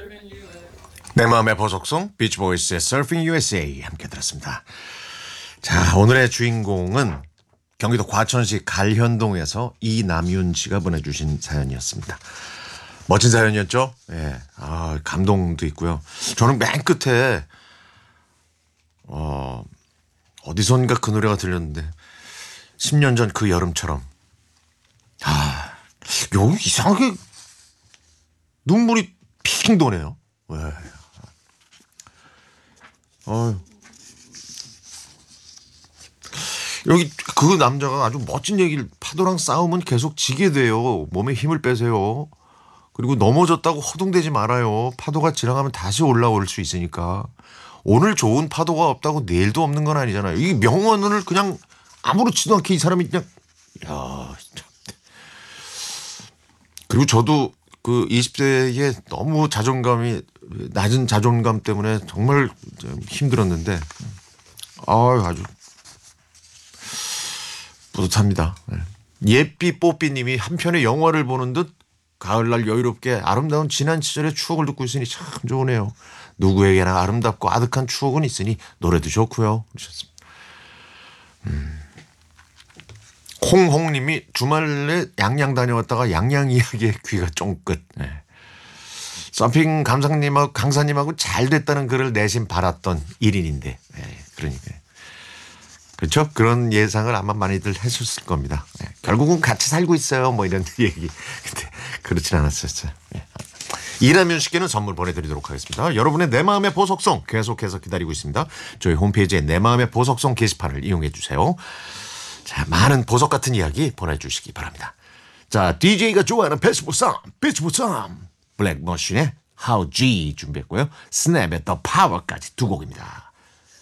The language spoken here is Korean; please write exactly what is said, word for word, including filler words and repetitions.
내 마음의 보석송 비치보이스의 Surfing 유에스에이 함께 들었습니다. 자, 오늘의 주인공은 경기도 과천시 갈현동에서 이남윤 씨가 보내주신 사연이었습니다. 멋진 사연이었죠? 예, 아, 감동도 있고요. 저는 맨 끝에 어, 어디선가 그 노래가 들렸는데 십 년 전 그 여름처럼 아, 요 이상하게 눈물이 핑 도네요. 왜? 어휴. 여기 그 남자가 아주 멋진 얘기를 파도랑 싸우면 계속 지게 돼요. 몸에 힘을 빼세요. 그리고 넘어졌다고 허둥대지 말아요. 파도가 지나가면 다시 올라올 수 있으니까. 오늘 좋은 파도가 없다고 내일도 없는 건 아니잖아요. 이 명언을 그냥 아무렇지도 않게 이 사람이 그냥 야, 참. 그리고 저도 그 이십 대에 너무 자존감이 낮은 자존감 때문에 정말 좀 힘들었는데 아유 아주 뿌듯합니다. 예삐 뽀삐님이 한편의 영화를 보는 듯 가을날 여유롭게 아름다운 지난 시절의 추억을 듣고 있으니 참 좋으네요. 누구에게나 아름답고 아득한 추억은 있으니 노래도 좋고요. 그러셨습니다. 음. 홍홍님이 주말에 양양 다녀왔다가 양양 이야기에 귀가 쫑긋. 네. 서핑 감상님하고 강사님하고 잘 됐다는 글을 내심 바랐던 일인인데, 네, 그러니까 그렇죠? 그런 예상을 아마 많이들 했었을 겁니다. 네. 결국은 같이 살고 있어요. 뭐 이런 얘기. 근데 그렇진 않았었어요. 네. 이남윤 씨께는 선물 보내드리도록 하겠습니다. 여러분의 내 마음의 보석송 계속해서 기다리고 있습니다. 저희 홈페이지에 내 마음의 보석송 게시판을 이용해 주세요. 자, 많은 보석 같은 이야기 보내주시기 바랍니다. 자, 디제이가 좋아하는 페스티벌 송, 페스티벌 송, 블랙머신의 How G 준비했고요. 스냅의 The Power까지 두 곡입니다.